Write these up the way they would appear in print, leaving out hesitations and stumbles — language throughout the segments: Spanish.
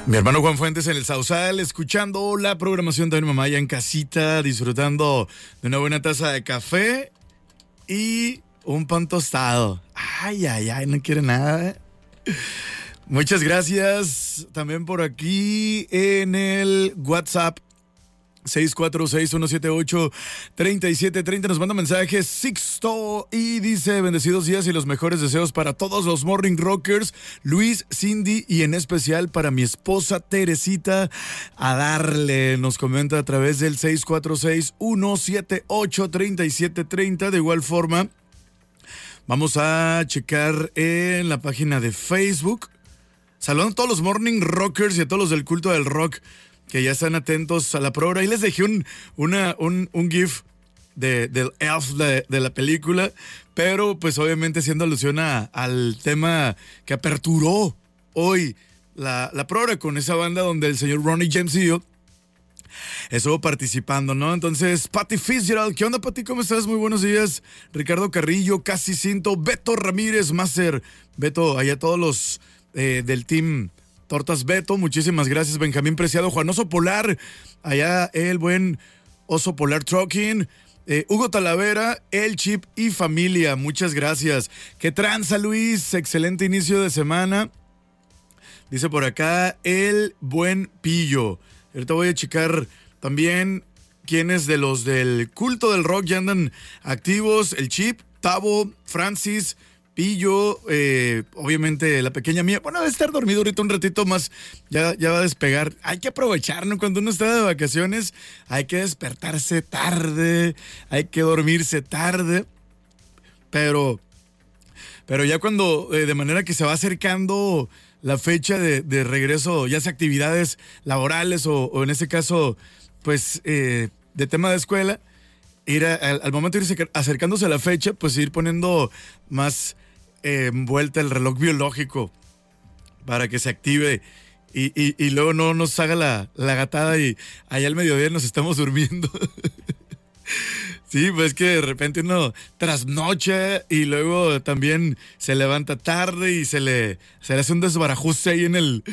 Mi hermano Juan Fuentes en el Sausal, escuchando la programación de mi mamá ya en casita, disfrutando de una buena taza de café y un pan tostado. Ay, no quiere nada. Muchas gracias también por aquí en el WhatsApp 646-178-3730. Nos manda mensajes Sixto y dice: bendecidos días y los mejores deseos para todos los Morning Rockers, Luis, Cindy y en especial para mi esposa Teresita. A darle, nos comenta a través del 646-178-3730. De igual forma, vamos a checar en la página de Facebook. Saludando a todos los Morning Rockers y a todos los del culto del rock que ya están atentos a la programa. Ahí les dejé un GIF del Elf de la película, pero pues obviamente haciendo alusión al tema que aperturó hoy la programa con esa banda donde el señor Ronnie James Dio estuvo participando, ¿no? Entonces, Patty Fitzgerald, ¿qué onda, Patty? ¿Cómo estás? Muy buenos días. Ricardo Carrillo, Casi Cinto, Beto Ramírez, Master, Beto, allá todos los del team Tortas Beto, muchísimas gracias. Benjamín Preciado, Juan Oso Polar, allá el buen Oso Polar Trucking, Hugo Talavera, El Chip y familia, muchas gracias. ¿Qué tranza, Luis? Excelente inicio de semana. Dice por acá el buen Pillo. Ahorita voy a checar también quiénes de los del culto del rock ya andan activos. El Chip, Tavo, Francis, Pillo, obviamente la pequeña mía. Bueno, debe estar dormido ahorita un ratito más, ya va a despegar. Hay que aprovechar, ¿no? Cuando uno está de vacaciones, hay que despertarse tarde, hay que dormirse tarde. Pero ya cuando, de manera que se va acercando la fecha de regreso, ya sea actividades laborales o en este caso, pues, de tema de escuela, ir al momento de irse acercándose a la fecha, pues ir poniendo más vuelta el reloj biológico para que se active y luego no nos haga la gatada y allá al mediodía nos estamos durmiendo. Sí, pues que de repente uno trasnocha y luego también se levanta tarde y se le hace un desbarajuste ahí en el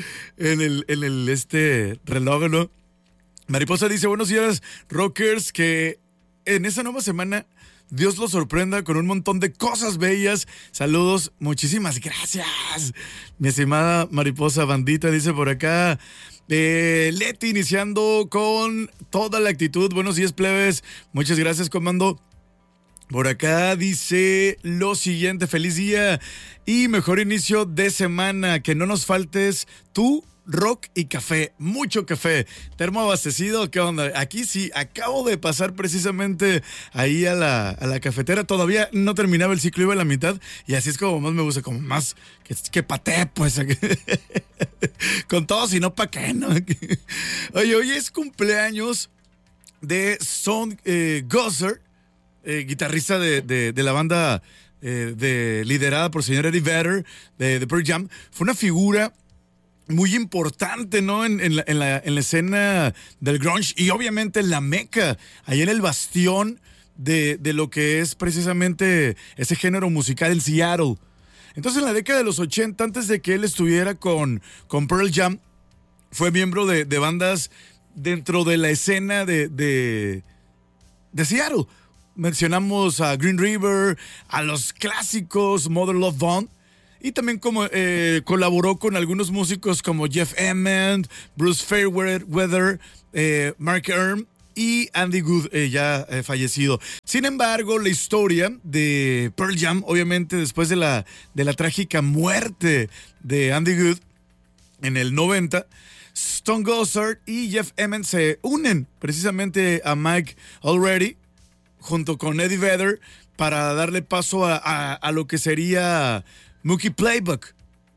reloj, ¿no? Mariposa dice: buenos días, rockers, que en esa nueva semana Dios los sorprenda con un montón de cosas bellas. Saludos, muchísimas gracias, mi estimada Mariposa Bandita, dice por acá. Leti iniciando con toda la actitud. Buenos días, plebes. Muchas gracias, comando. Por acá dice lo siguiente: feliz día y mejor inicio de semana. Que no nos faltes tú, rock y café, mucho café. Termo abastecido, ¿qué onda? Aquí sí, acabo de pasar precisamente ahí a la cafetera. Todavía no terminaba el ciclo, iba a la mitad. Y así es como más me gusta, como más que paté, pues. Con todo, si no, ¿pa' qué, no? Oye, hoy es cumpleaños de Son Gossard, guitarrista de la banda liderada por el señor Eddie Vedder de Pearl Jam. Fue una figura muy importante, ¿no? En la escena del grunge y obviamente en la meca, ahí en el bastión de lo que es precisamente ese género musical en Seattle. Entonces, en la década de los 80, antes de que él estuviera con Pearl Jam, fue miembro de bandas dentro de la escena de Seattle. Mencionamos a Green River, a los clásicos Mother Love Bone. Y también colaboró con algunos músicos como Jeff Ament, Bruce Fairweather, Mark Erm y Andy Good, ya fallecido. Sin embargo, la historia de Pearl Jam, obviamente después de la trágica muerte de Andy Good en el 90, Stone Gossard y Jeff Ament se unen precisamente a Mike Allred junto con Eddie Vedder para darle paso a lo que sería Mookie Playlook,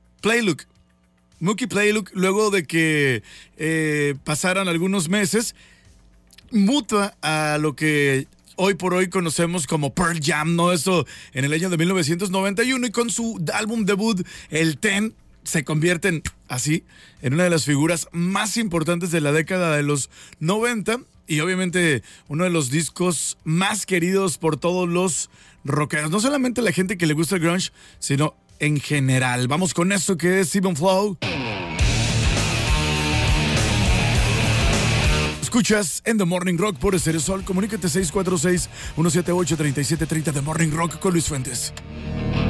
luego de que pasaran algunos meses, muta a lo que hoy por hoy conocemos como Pearl Jam, ¿no? Eso en el año de 1991, y con su álbum debut, el Ten, se convierten así en una de las figuras más importantes de la década de los 90 y obviamente uno de los discos más queridos por todos los rockeros. No solamente la gente que le gusta el grunge, sino en general. Vamos con esto que es Even Flow. escuchas en The Morning Rock por Stereo Sol. Comunícate 646-178-3730 The Morning Rock con Luis Fuentes.